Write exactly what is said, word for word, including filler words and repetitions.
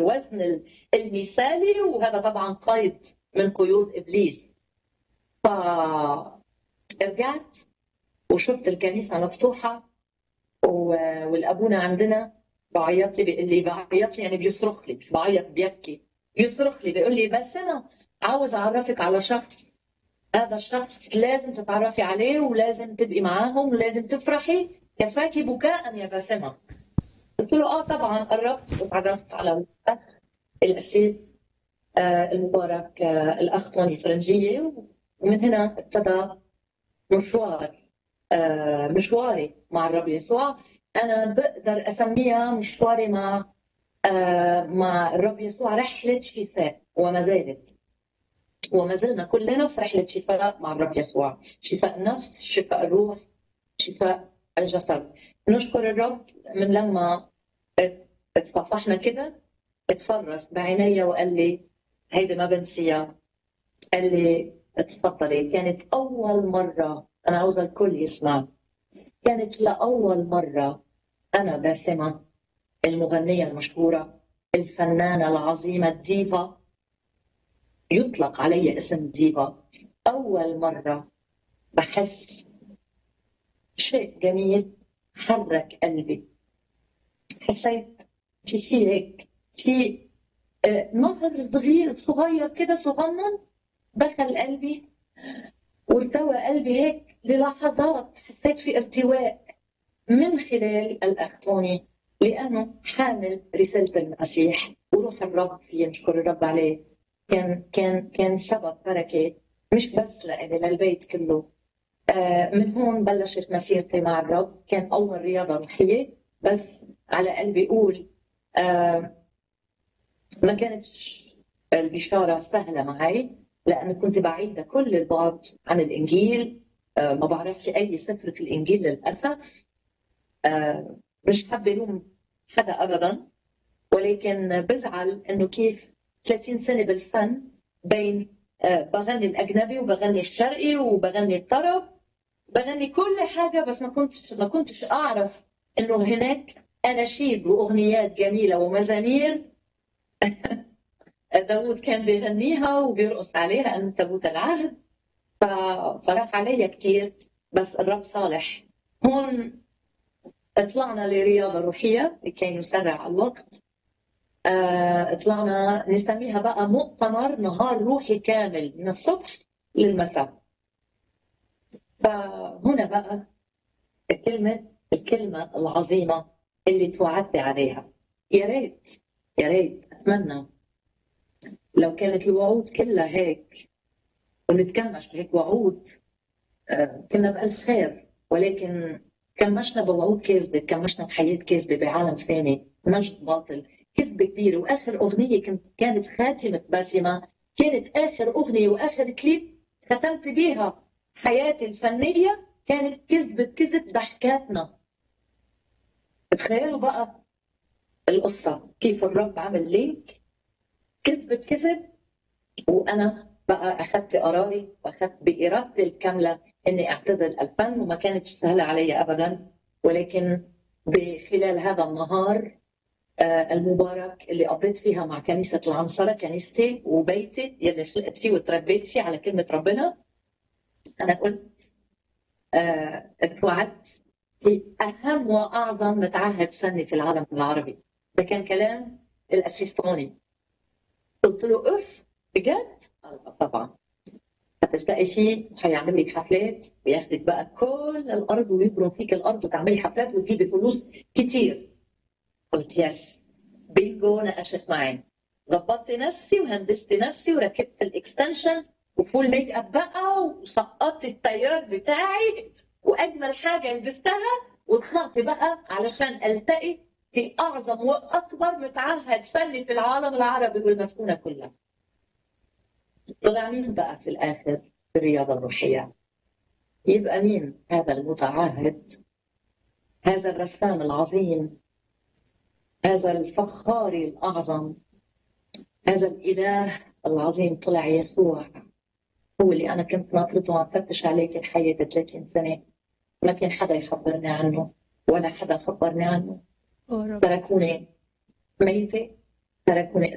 الوزن المثالي، وهذا طبعا قيد من قيود إبليس. فرجعت وشفت الكنيسة مفتوحة، والأبونا عندنا بعيط لي، بيقول لي بعيط لي يعني بيصرخ لي، مش بعيط بيبكي، يصرخ لي بيقول لي بس أنا عاوز أعرفك على شخص، هذا الشخص لازم تتعرفي عليه ولازم تبقي معاهم ولازم تفرحي، كفاكي بكاء يا باسمة. قلت له اه طبعا. قربت وتعرفت على الاخ القسيس آه المبارك، آه الاخ طوني فرنجيه، ومن هنا ابتدى مشوار آه مشواري مع الرب يسوع. انا بقدر اسميها مشواري مع آه مع الرب يسوع رحله شفاء، وما زالت وما زلنا كلنا في رحله شفاء مع الرب يسوع، شفاء نفس، شفاء الروح، شفاء الجسد. نشكر الرب من لما اتصافحنا كده اتفرس بعيني وقال لي هيدي ما بنسيها، قال لي اتفضلي. كانت أول مرة، أنا عاوزة الكل يسمع، كانت لأول مرة أنا باسمة المغنية المشهورة الفنانة العظيمة الديفا، يطلق علي اسم ديفا، أول مرة بحس شيء جميل حرك قلبي. حسيت في شيء هيك، في نهر صغير صغير كده صغنن دخل قلبي وارتوى قلبي هيك للحظات. حسيت في ارتواء من خلال الأخ طوني، لأنه حامل رسالة المسيح وروح الرب فيه، نشكر الرب عليه. كان كان كان سبب بركة مش بس لإلي، للبيت كله. آه من هون بلشت مسيرتي مع الرب. كان أول رياضة روحية، بس على قلبي أقول آه ما كانتش البشارة سهلة معي، لأنه كنت بعيدة كل البعد عن الإنجيل. آه ما بعرفش أي سفر في الإنجيل للأسف. آه مش حابة ألوم حدا أبدا، ولكن بزعل إنه كيف ثلاثين سنة بالفن بين آه بغني الأجنبي وبغني الشرقي وبغني الطرب، بغني كل حاجة، بس ما كنتش ما كنتش أعرف إنه هناك أناشيد وأغنيات جميلة ومزامير داود كان بيغنيها وبيرقص عليها أن تابوت العهد. فراح عليا كثير، بس الرب صالح. هون طلعنا لرياضة روحية لكي نسرع الوقت. آه طلعنا نسميها بقى مؤتمر نهار روحي كامل من الصبح للمساء. فهنا بقى الكلمة الكلمة العظيمة اللي توعدت عليها. يا ريت يا ريت أتمنى لو كانت الوعود كلها هيك ونتكمش بهيك وعود، آه كنا بألف خير، ولكن كمشنا بوعود كاذبة، كمشنا بحياة كاذبة بعالم ثاني، مجد باطل، كذبة كبيرة. وآخر أغنية كانت خاتمة باسمة، كانت آخر أغنية وآخر كليب ختمت بيها حياتي الفنية، كانت كذبة كذب ضحكاتنا. تخيلوا بقى القصة كيف الرب عمل لينك كذبة كذب، وأنا بقى أخذت قراري وأخذت بإرادتي الكاملة إني أعتزل الفن، وما كانتش سهلة علي أبدا. ولكن بخلال هذا النهار المبارك اللي قضيت فيها مع كنيسة العنصرة، كنيستي وبيتي يلي خلقت فيه وتربيت فيه على كلمة ربنا، أنا قلت آه اتوعدت في أهم وأعظم متعهد فني في العالم العربي. ده كان كلام القسيس طوني. قلت له أف بجد؟ طبعا هتلتقي فيه وهيعمل لك حفلات وياخدك بقى كل الأرض ويجرم فيك الأرض وتعملي حفلات وتجيبي فلوس كتير. قلت يس بينجو، ناقشت معي. ظبطت نفسي وهندست نفسي وركبت الاكستنشن وفول ميك اب بقى وسقطت التيار بتاعي واجمل حاجه لبستها وطلعت بقى علشان التقي في اعظم واكبر متعهد فني في العالم العربي والمسكونه كلها. طلع مين بقى في الاخر في الرياضه الروحيه؟ يبقى مين هذا المتعهد، هذا الرسام العظيم، هذا الفخاري الأعظم، هذا الإله العظيم؟ طلع يسوع، هو اللي أنا كنت ناطرته وعم فتش عليه كل حياتي ثلاثين سنة. ما كان حدا يخبرني عنه ولا حدا خبرني عنه. تركوني ميتة تركوني